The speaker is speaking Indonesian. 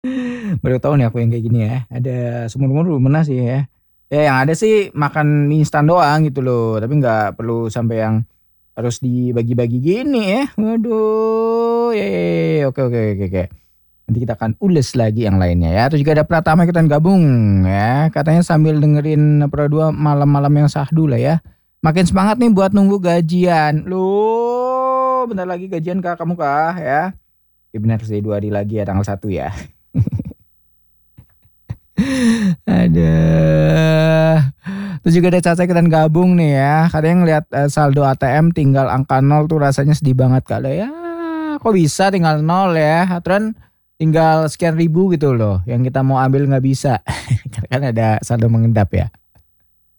Baru tahu nih aku yang kayak gini ya. Ada sumur-sumur belum pernah sih ya. Ya yang ada sih makan mie instan doang gitu loh. Tapi nggak perlu sampai yang harus dibagi-bagi gini ya. Waduh. Ya. Oke, oke, oke, oke. Nanti kita akan ules lagi yang lainnya ya. Terus juga ada Pratama ikutan gabung ya. Katanya sambil dengerin Pro 2 malam-malam yang sahdu lah ya. Makin semangat nih buat nunggu gajian. Loh, bentar lagi gajian kah kamu kah ya? Ya benar sih 2 hari lagi ya tanggal 1 ya. Aduh. Terus juga ada Caca ikutan gabung nih ya. Kadang ngeliat saldo ATM tinggal angka nol tuh rasanya sedih banget kali ya. Kok bisa tinggal nol ya? Aturan tinggal sekian ribu gitu loh. Yang kita mau ambil nggak bisa. Karena kan ada saldo mengendap ya.